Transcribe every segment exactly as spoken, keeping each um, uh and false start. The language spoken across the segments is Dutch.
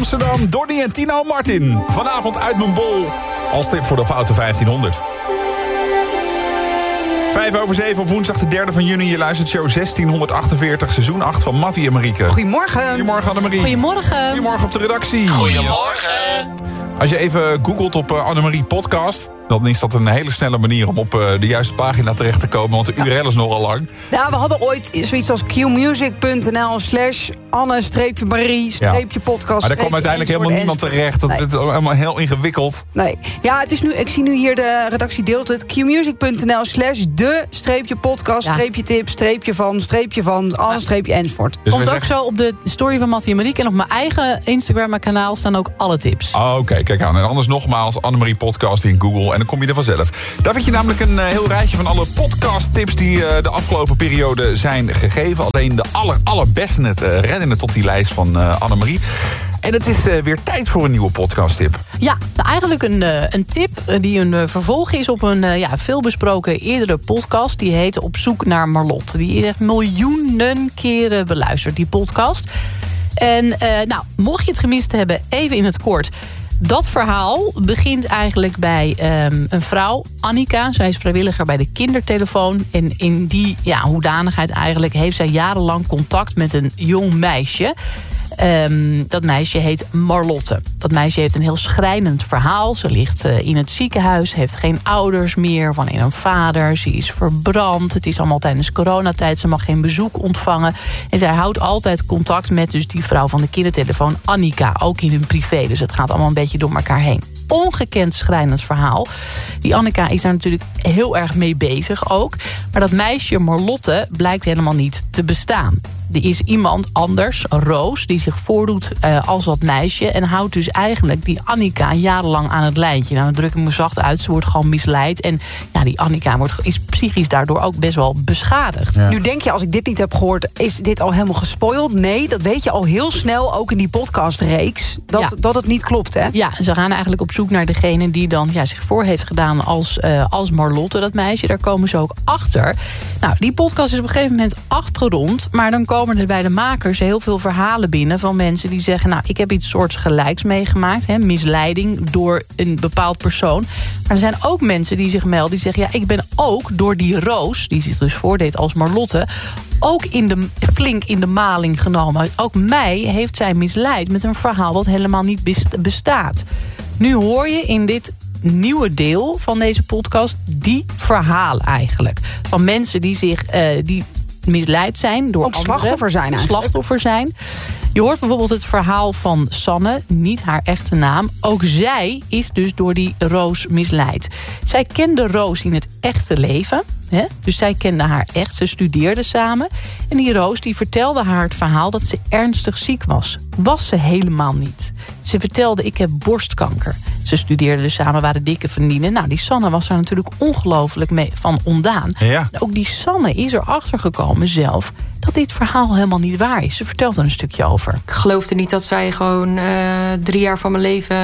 Amsterdam, Donny en Tino Martin. Vanavond uit mijn bol. Als tip voor de foute vijftienhonderd. Vijf over zeven op woensdag de derde van juni. Je luistert show zestienhonderdachtenveertig, seizoen acht van Mattie en Marieke. Goedemorgen. Goedemorgen Annemarie. Goedemorgen. Goedemorgen op de redactie. Goedemorgen. Als je even googelt op uh, Annemarie podcast, dan is dat een hele snelle manier om op uh, de juiste pagina terecht te komen. Want de U R L is nogal lang. Ja, we hadden ooit zoiets als qmusic.nl slash Anne-Marie-podcast. Maar daar kwam uiteindelijk helemaal niemand terecht. Dat is nee. allemaal heel ingewikkeld. Nee. Ja, het is nu, ik zie nu hier de redactie deelt het. qmusic.nl slash de streepje podcast, ja. streepje tip, streepje van, streepje van, Anne, streepje enzovoort. Dus komt ook zeggen... zo op de story van Mattie en Marieke. En op mijn eigen Instagram-kanaal staan ook alle tips. Oh, oké, okay, kijk aan. En anders nogmaals Annemarie podcast in Google. En dan kom je er vanzelf. Daar vind je namelijk een uh, heel rijtje van alle podcast-tips die uh, de afgelopen periode zijn gegeven. Alleen de aller, allerbeste het uh, redden het tot die lijst van uh, Annemarie. En het is uh, weer tijd voor een nieuwe podcast-tip. Ja, eigenlijk een, uh, een tip die een uh, vervolg is op een uh, ja, veelbesproken eerdere podcast. Die heet Op zoek naar Marlot. Die is echt miljoenen keren beluisterd, die podcast. En uh, nou, mocht je het gemist hebben, even in het kort. Dat verhaal begint eigenlijk bij um, een vrouw, Annika. Zij is vrijwilliger bij de kindertelefoon. En in die ja, hoedanigheid eigenlijk heeft zij jarenlang contact met een jong meisje. Um, dat meisje heet Marlotte. Dat meisje heeft een heel schrijnend verhaal. Ze ligt uh, in het ziekenhuis, heeft geen ouders meer, van een vader. Ze is verbrand. Het is allemaal tijdens coronatijd. Ze mag geen bezoek ontvangen. En zij houdt altijd contact met dus die vrouw van de kindertelefoon, Annika. Ook in hun privé. Dus het gaat allemaal een beetje door elkaar heen. Ongekend schrijnend verhaal. Die Annika is daar natuurlijk heel erg mee bezig ook. Maar dat meisje Marlotte blijkt helemaal niet te bestaan. Er is iemand anders, Roos, die zich voordoet uh, als dat meisje. En houdt dus eigenlijk die Annika jarenlang aan het lijntje. Nou, dan druk ik me zacht uit, ze wordt gewoon misleid. En ja, die Annika wordt, is psychisch daardoor ook best wel beschadigd. Ja. Nu denk je, als ik dit niet heb gehoord, is dit al helemaal gespoild? Nee, dat weet je al heel snel, ook in die podcastreeks, dat, ja. dat het niet klopt, hè? Ja, ze gaan eigenlijk op zoek naar degene die dan ja, zich voor heeft gedaan als, uh, als Marlotte, dat meisje. Daar komen ze ook achter. Nou, die podcast is op een gegeven moment afgerond, maar dan komen er bij de makers heel veel verhalen binnen van mensen die zeggen, nou, ik heb iets soorts gelijks meegemaakt, hè, misleiding door een bepaald persoon. Maar er zijn ook mensen die zich melden, die zeggen, ja, ik ben ook door die Roos, die zich dus voordeed als Marlotte, ook in de, flink in de maling genomen. Ook mij heeft zij misleid met een verhaal dat helemaal niet bestaat. Nu hoor je in dit nieuwe deel van deze podcast die verhalen eigenlijk. Van mensen die zich uh, die misleid zijn door ook anderen. slachtoffer zijn eigenlijk. Slachtoffer zijn. Je hoort bijvoorbeeld het verhaal van Sanne, niet haar echte naam. Ook zij is dus door die Roos misleid. Zij kende Roos in het echte leven. Hè? Dus zij kende haar echt, ze studeerden samen. En die Roos die vertelde haar het verhaal dat ze ernstig ziek was. Was ze helemaal niet. Ze vertelde, ik heb borstkanker. Ze studeerden dus samen, waren dikke vriendinnen. Nou, die Sanne was daar natuurlijk ongelooflijk mee van ondaan. Ja. Ook die Sanne is erachter gekomen zelf dat dit verhaal helemaal niet waar is. Ze vertelt er een stukje over. Ik geloofde niet dat zij gewoon uh, drie jaar van mijn leven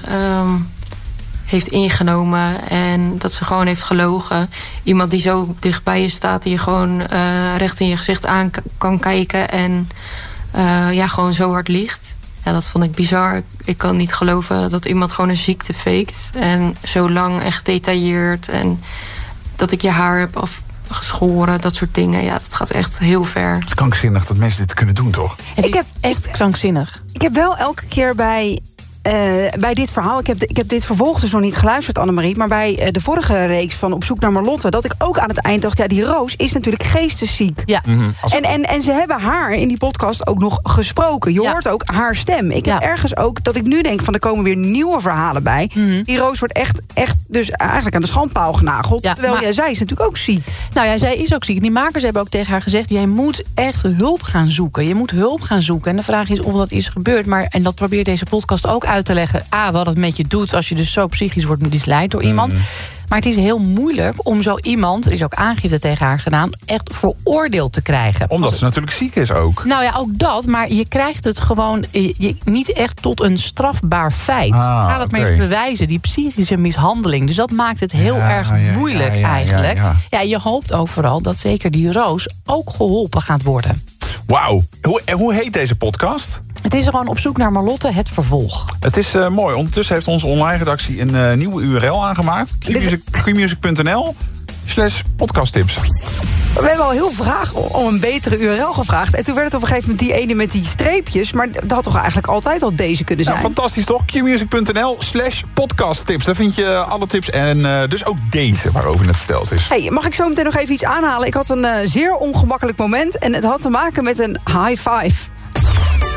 um, heeft ingenomen. En dat ze gewoon heeft gelogen. Iemand die zo dichtbij je staat, die je gewoon uh, recht in je gezicht aan k- kan kijken. En uh, ja, gewoon zo hard liegt. Ja, dat vond ik bizar. Ik kan niet geloven dat iemand gewoon een ziekte faked. En zo lang en gedetailleerd. En dat ik je haar heb afgeschoren. Dat soort dingen. Ja, dat gaat echt heel ver. Het is krankzinnig dat mensen dit kunnen doen, toch? Het ik heb echt krankzinnig. Ik heb wel elke keer bij Uh, bij dit verhaal, ik heb, de, ik heb dit vervolg dus nog niet geluisterd, Annemarie, maar bij uh, de vorige reeks van Op zoek naar Marlotte, dat ik ook aan het eind dacht, ja, die Roos is natuurlijk geestesziek. Ja. Mm-hmm. En, en, en ze hebben haar in die podcast ook nog gesproken. Je ja. hoort ook haar stem. Ik heb ja. ergens ook dat ik nu denk van er komen weer nieuwe verhalen bij. Mm-hmm. Die Roos wordt echt, echt dus eigenlijk aan de schandpaal genageld. Ja, terwijl maar, ja, zij is natuurlijk ook ziek. Nou ja, zij is ook ziek. Die makers hebben ook tegen haar gezegd, jij moet echt hulp gaan zoeken. Je moet hulp gaan zoeken. En de vraag is of dat is gebeurd. Maar, en dat probeert deze podcast ook uit te leggen. A, wat het met je doet als je dus zo psychisch wordt misleid door iemand. Mm. Maar het is heel moeilijk om zo iemand, er is ook aangifte tegen haar gedaan, echt veroordeeld te krijgen. Omdat Als, ze natuurlijk ziek is ook. Nou ja, ook dat, maar je krijgt het gewoon je, niet echt tot een strafbaar feit. Ah, Ga dat okay. maar eens bewijzen, die psychische mishandeling. Dus dat maakt het heel ja, erg ja, moeilijk ja, ja, eigenlijk. Ja, ja. Ja, je hoopt ook vooral dat zeker die Roos ook geholpen gaat worden. Wauw. Hoe, hoe heet deze podcast? Het is gewoon op zoek naar Marlotte, het vervolg. Het is uh, mooi. Ondertussen heeft onze online redactie een uh, nieuwe U R L aangemaakt. Qmusic punt n l slash podcasttips. We hebben al heel vraag om een betere U R L gevraagd. En toen werd het op een gegeven moment die ene met die streepjes. Maar dat had toch eigenlijk altijd al deze kunnen zijn? Ja, fantastisch toch? Qmusic punt n l slash podcasttips. Daar vind je alle tips en uh, dus ook deze waarover het verteld is. Hey, mag ik zo meteen nog even iets aanhalen? Ik had een uh, zeer ongemakkelijk moment. En het had te maken met een high five.